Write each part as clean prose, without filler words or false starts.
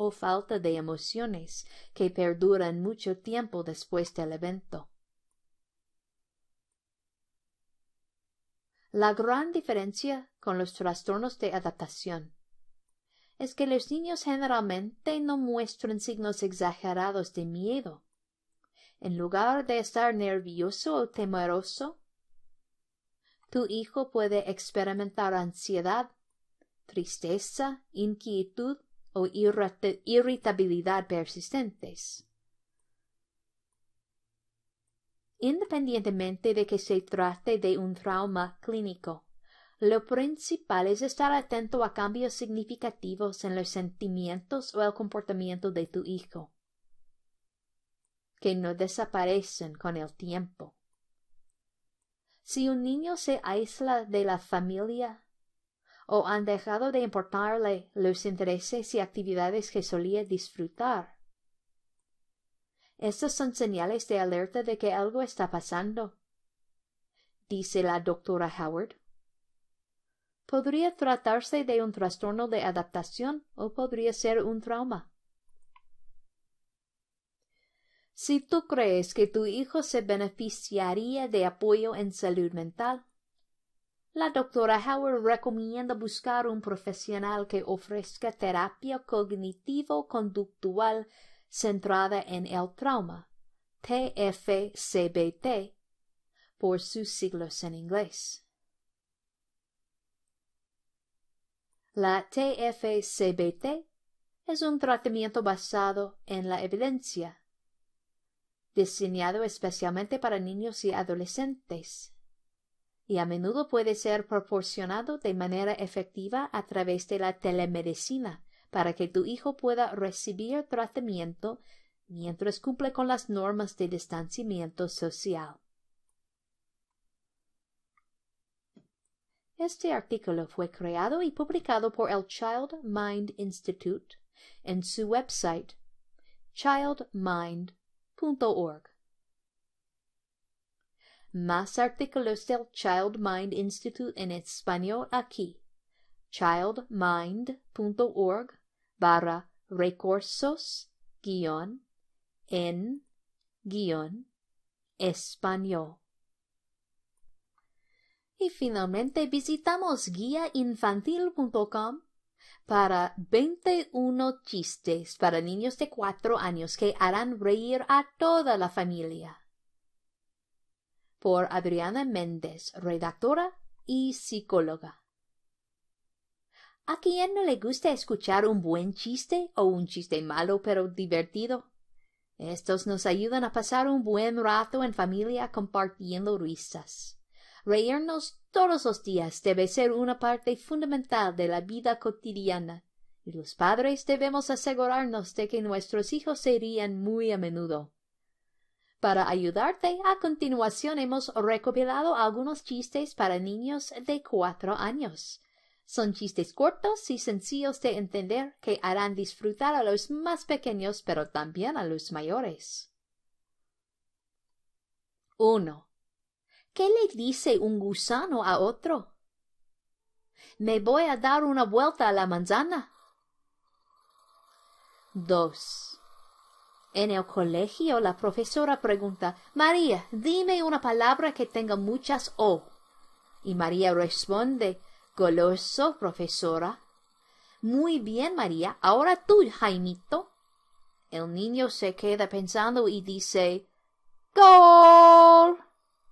o falta de emociones que perduran mucho tiempo después del evento. La gran diferencia con los trastornos de adaptación es que los niños generalmente no muestran signos exagerados de miedo. En lugar de estar nervioso o temeroso, tu hijo puede experimentar ansiedad, tristeza, inquietud o irritabilidad persistentes. Independientemente de que se trate de un trauma clínico, lo principal es estar atento a cambios significativos en los sentimientos o el comportamiento de tu hijo, que no desaparecen con el tiempo. Si un niño se aísla de la familia o han dejado de importarle los intereses y actividades que solía disfrutar, estas son señales de alerta de que algo está pasando, dice la doctora Howard. Podría tratarse de un trastorno de adaptación o podría ser un trauma. Si tú crees que tu hijo se beneficiaría de apoyo en salud mental, la doctora Howard recomienda buscar un profesional que ofrezca terapia cognitivo-conductual centrada en el trauma, TFCBT, por sus siglas en inglés. La TFCBT es un tratamiento basado en la evidencia, diseñado especialmente para niños y adolescentes, y a menudo puede ser proporcionado de manera efectiva a través de la telemedicina para que tu hijo pueda recibir tratamiento mientras cumple con las normas de distanciamiento social. Este artículo fue creado y publicado por el Child Mind Institute en su website childmind.org. Más artículos del Child Mind Institute en español aquí: childmind.org/recursos-en-español. Y finalmente visitamos guiainfantil.com para 21 chistes para niños de 4 años que harán reír a toda la familia. Por Adriana Méndez, redactora y psicóloga. ¿A quién no le gusta escuchar un buen chiste o un chiste malo pero divertido? Estos nos ayudan a pasar un buen rato en familia compartiendo risas. Reírnos todos los días debe ser una parte fundamental de la vida cotidiana, y los padres debemos asegurarnos de que nuestros hijos se rían muy a menudo. Para ayudarte, a continuación hemos recopilado algunos chistes para niños de 4 años. Son chistes cortos y sencillos de entender que harán disfrutar a los más pequeños, pero también a los mayores. 1. ¿Qué le dice un gusano a otro? Me voy a dar una vuelta a la manzana. 2. En el colegio la profesora pregunta: María, dime una palabra que tenga muchas O. Y María responde: goloso, profesora. Muy bien, María. Ahora tú, Jaimito. El niño se queda pensando y dice: ¡Gol!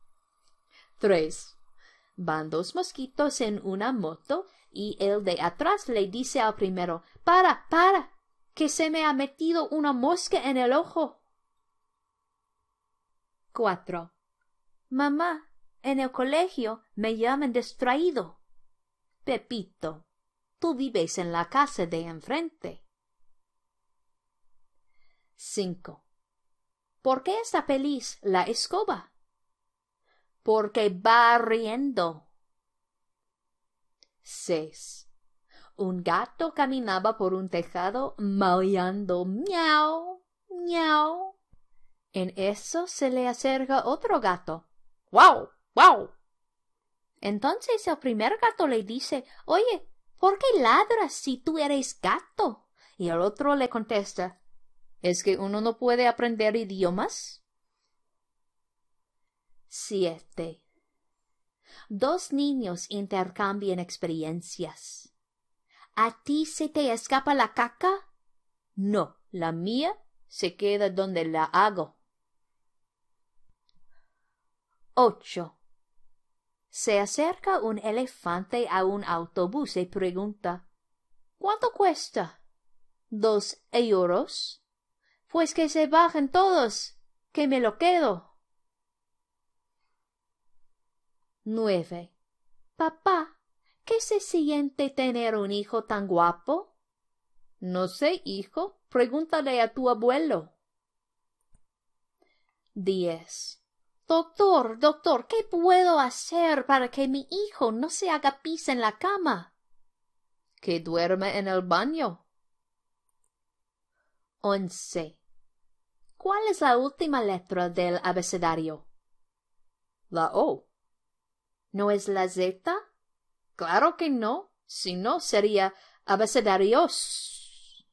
3. Van 2 mosquitos en una moto y el de atrás le dice al primero: ¡Para, que se me ha metido una mosca en el ojo! 4. Mamá, en el colegio me llaman distraído. Pepito, tú vives en la casa de enfrente. 5. ¿Por qué está feliz la escoba? Porque va riendo. 6. Un gato caminaba por un tejado maullando miau, miau. En eso se le acerca otro gato. ¡Guau, guau! Entonces el primer gato le dice: Oye, ¿por qué ladras si tú eres gato? Y el otro le contesta, ¿es que uno no puede aprender idiomas? 7. Dos niños intercambian experiencias. ¿A ti se te escapa la caca? No, la mía se queda donde la hago. 8. Se acerca un elefante a un autobús y pregunta, ¿cuánto cuesta? 2 euros. Pues que se bajen todos, que me lo quedo. 9. Papá, ¿qué se siente tener un hijo tan guapo? No sé, hijo, pregúntale a tu abuelo. 10. Doctor, ¿qué puedo hacer para que mi hijo no se haga pis en la cama? Que duerme en el baño. 11. ¿Cuál es la última letra del abecedario? La O. ¿No es la Z? Claro que no, si no sería abecedarios.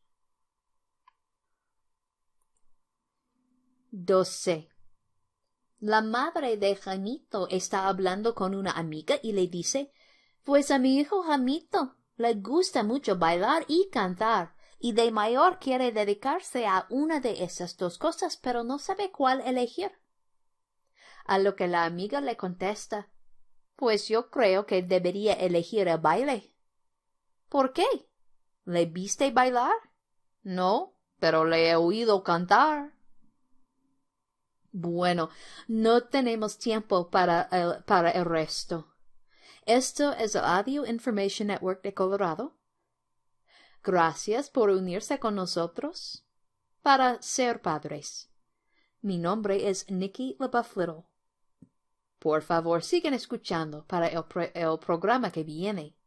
12. La madre de Jamito está hablando con una amiga y le dice, pues a mi hijo Jamito le gusta mucho bailar y cantar, y de mayor quiere dedicarse a una de esas dos cosas, pero no sabe cuál elegir. A lo que la amiga le contesta, pues yo creo que debería elegir el baile. ¿Por qué? ¿Le viste bailar? No, pero le he oído cantar. Bueno, no tenemos tiempo para el resto. Esto es el Audio Information Network de Colorado. Gracias por unirse con nosotros para ser padres. Mi nombre es Nikki LaBeouf Little. Por favor, sigan escuchando para el programa que viene.